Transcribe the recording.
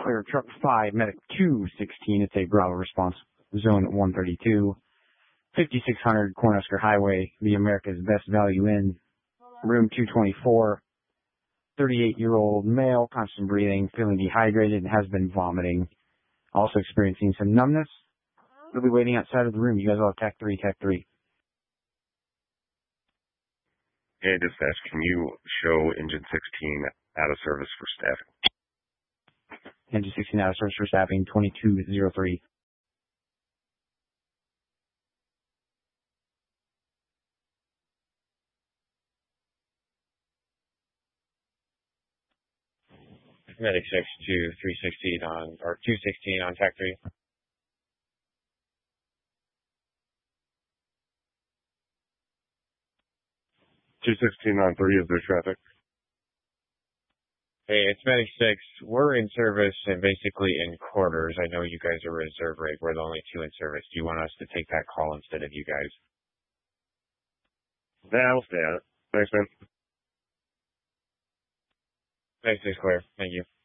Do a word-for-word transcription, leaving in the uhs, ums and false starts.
clear truck five, medic two sixteen. It's a Bravo response. Zone one thirty-two. fifty-six hundred Cornhusker Highway, the America's Best Value Inn. Room two twenty-four. thirty-eight-year-old male, constant breathing, feeling dehydrated, and has been vomiting. Also experiencing some numbness. We'll be waiting outside of the room. You guys all have Tech three, Tech three. Hey, dispatch, can you show engine sixteen out of service for staffing? Engine sixteen out of service for staffing, twenty-two oh three. Medic six to three sixteen on, or two sixteen on Tech three. two sixteen on three, is there traffic? Hey, it's Medic six. We're in service and basically in quarters. I know you guys are reserve rate. We're the only two in service. Do you want us to take that call instead of you guys? Yeah, I'll stay on it. Thanks, man. Medic six clear. Thank you.